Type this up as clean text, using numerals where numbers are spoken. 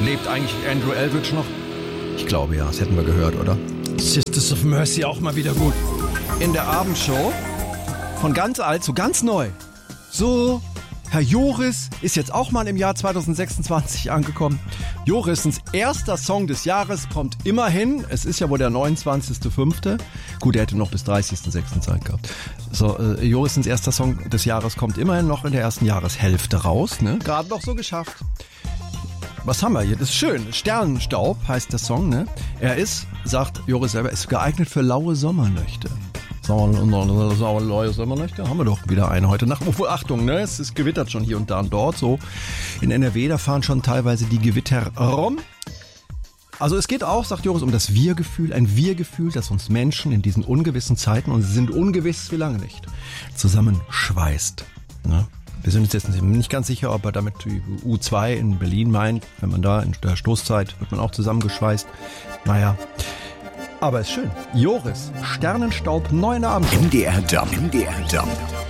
Lebt eigentlich Andrew Eldridge noch? Ich glaube ja, das hätten wir gehört, oder? Sisters of Mercy auch mal wieder gut. In der Abendshow von ganz alt zu ganz neu. So, Herr Joris ist jetzt auch mal im Jahr 2026 angekommen. Jorisens erster Song des Jahres kommt immerhin, es ist ja wohl der 29.05. Gut, er hätte noch bis 30.06. Zeit gehabt. So, Jorisens erster Song des Jahres kommt immerhin noch in der ersten Jahreshälfte raus, ne? Gerade noch so geschafft. Was haben wir hier? Das ist schön. Sternenstaub heißt der Song, ne? Er ist, sagt Joris selber, ist geeignet für laue Sommernächte. Laue Sommernächte? Haben wir doch wieder eine heute Nacht. Obwohl, Achtung, ne? Es ist gewittert schon hier und da und dort. So in NRW, da fahren schon teilweise die Gewitter rum. Also es geht auch, sagt Joris, um das Wir-Gefühl. Ein Wir-Gefühl, das uns Menschen in diesen ungewissen Zeiten, und sie sind ungewiss wie lange nicht, zusammenschweißt. Ne? Wir sind uns jetzt nicht ganz sicher, ob er damit die U2 in Berlin meint. Wenn man da in der Stoßzeit wird man auch zusammengeschweißt. Naja, aber ist schön. Joris, Sternenstaub, 9 Abend. MDR Jump.